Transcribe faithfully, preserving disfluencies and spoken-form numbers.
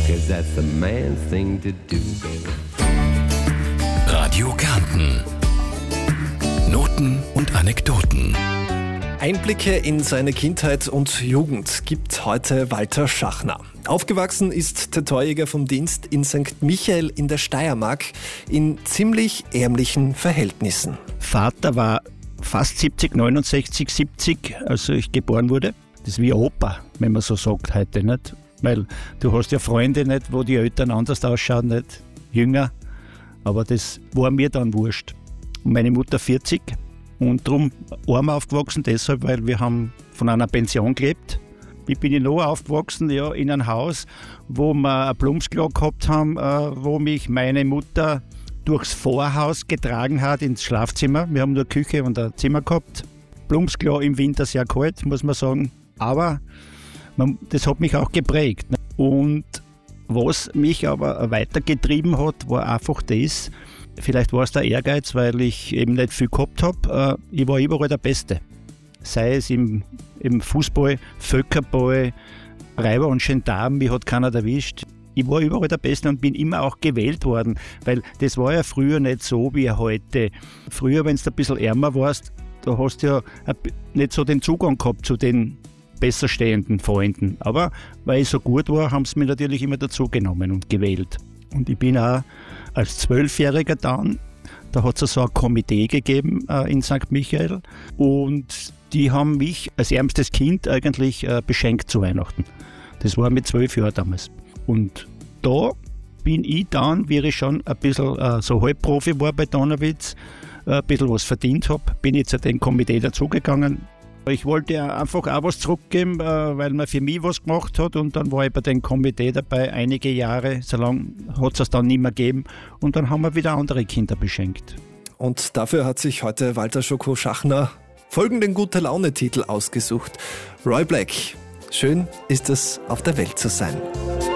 'cause that's the man's thing to do, baby. Radio Kärnten. Noten und Anekdoten. Einblicke in seine Kindheit und Jugend gibt heute Walter Schachner. Aufgewachsen ist der Torjäger vom Dienst in Sankt Michael in der Steiermark in ziemlich ärmlichen Verhältnissen. Vater war fast siebzig, neunundsechzig, siebzig, als ich geboren wurde. Das ist wie Opa, wenn man so sagt heute, nicht? Weil du hast ja Freunde nicht, wo die Eltern anders ausschauen, nicht? Jünger. Aber das war mir dann wurscht. Und meine Mutter vierzig. Und darum arm aufgewachsen, deshalb, weil wir haben von einer Pension gelebt. Wie bin ich noch aufgewachsen? Ja, in einem Haus, wo wir ein Plumpsklo gehabt haben, wo mich meine Mutter durchs Vorhaus getragen hat ins Schlafzimmer. Wir haben nur Küche und ein Zimmer gehabt. Plumpsklo im Winter sehr kalt, muss man sagen. Aber man, das hat mich auch geprägt. Und was mich aber weitergetrieben hat, war einfach das, vielleicht war es der Ehrgeiz, weil ich eben nicht viel gehabt habe. Ich war überall der Beste. Sei es im, im Fußball, Völkerball, Räuber und Gendarm, mich hat keiner erwischt. Ich war überall der Beste und bin immer auch gewählt worden, weil das war ja früher nicht so wie heute. Früher, wenn du ein bisschen ärmer warst, da hast du ja nicht so den Zugang gehabt zu den besser stehenden Freunden. Aber weil ich so gut war, haben sie mich natürlich immer dazu genommen und gewählt. Und ich bin auch als Zwölfjähriger dann, da hat es so ein Komitee gegeben äh, in Sankt Michael und die haben mich als ärmstes Kind eigentlich äh, beschenkt zu Weihnachten. Das war mit zwölf Jahren damals. Und da bin ich dann, wie ich schon ein bisschen äh, so Halbprofi war bei Donauwitz, äh, ein bisschen was verdient habe, bin ich zu dem Komitee dazugegangen. Ich wollte einfach auch was zurückgeben, weil man für mich was gemacht hat und dann war ich bei dem Komitee dabei einige Jahre, so lange hat es dann nicht mehr gegeben und dann haben wir wieder andere Kinder beschenkt. Und dafür hat sich heute Walter Schoko Schachner folgenden Gute-Laune-Titel ausgesucht. Roy Black, schön ist es auf der Welt zu sein.